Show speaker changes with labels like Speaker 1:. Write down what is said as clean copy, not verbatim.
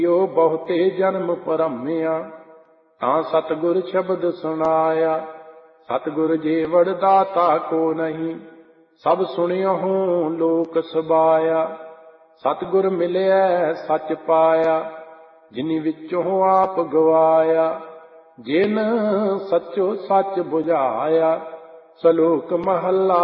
Speaker 1: ਜੋ ਬਹੁਤੇ ਜਨਮ ਭਰਮਿਆ, ਤਾਂ ਸਤਿਗੁਰ ਸ਼ਬਦ ਸੁਣਾਇਆ। ਸਤਿਗੁਰ ਜੀਵੜ ਦਾਤਾ ਕੋ ਨਹੀਂ, ਸਭ ਸੁਣਿਓ ਲੋਕ ਸਬਾਇਆ। ਸਤਿਗੁਰ ਮਿਲਿਆ ਸੱਚ ਪਾਇਆ, ਜਿਨੀ ਵਿੱਚੋਂ ਆਪ ਗਵਾਇਆ। ਜਿਨ ਸੱਚੋ ਸੱਚ ਬੁਝਾਇਆ, ਸਲੋਕ ਮਹੱਲਾ